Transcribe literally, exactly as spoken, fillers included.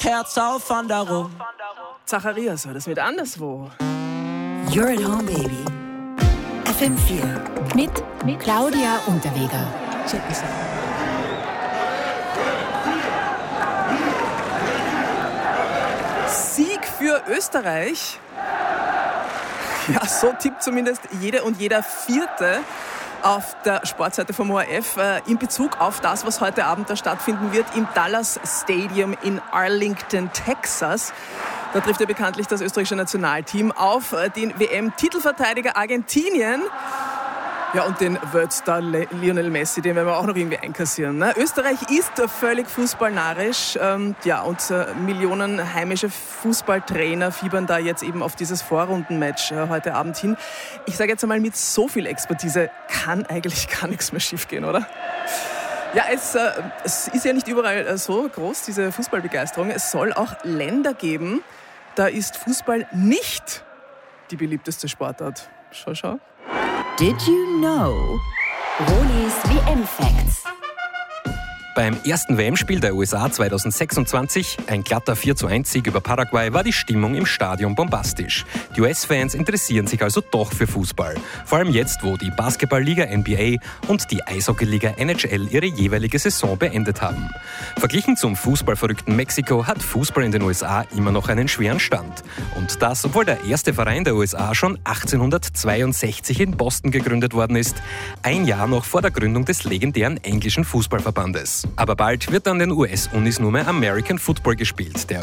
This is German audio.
Herz auf Wanderung. Zacharias war das mit anderswo. You're at home, baby. F M vier. Mit, mit Claudia Unterweger. Check this out. Sieg für Österreich. Ja, so tippt zumindest jede und jeder Vierte auf der Sportseite vom O R F äh, in Bezug auf das, was heute Abend da stattfinden wird im Dallas Stadium in Arlington, Texas. Da trifft ja bekanntlich das österreichische Nationalteam auf äh, den W M-Titelverteidiger Argentinien. Ja, und den Weltstar Lionel Messi, den werden wir auch noch irgendwie einkassieren. Ne? Österreich ist völlig fußballnarrisch. Ähm, ja, und äh, Millionen heimische Fußballtrainer fiebern da jetzt eben auf dieses Vorrundenmatch äh, heute Abend hin. Ich sage jetzt einmal, mit so viel Expertise kann eigentlich gar nichts mehr schiefgehen, oder? Ja, es, äh, es ist ja nicht überall äh, so groß, diese Fußballbegeisterung. Es soll auch Länder geben, da ist Fußball nicht die beliebteste Sportart. Schau, schau. Did you know? Rolis W M-Facts. Beim ersten W M-Spiel der U S A zweitausendsechsundzwanzig, ein glatter vier zu eins Sieg über Paraguay, war die Stimmung im Stadion bombastisch. Die U S-Fans interessieren sich also doch für Fußball. Vor allem jetzt, wo die Basketballliga N B A und die Eishockeyliga N H L ihre jeweilige Saison beendet haben. Verglichen zum fußballverrückten Mexiko hat Fußball in den U S A immer noch einen schweren Stand. Und das, obwohl der erste Verein der U S A schon achtzehnhundertzweiundsechzig in Boston gegründet worden ist, ein Jahr noch vor der Gründung des legendären englischen Fußballverbandes. Aber bald wird an den U S-Unis nur mehr American Football gespielt. Der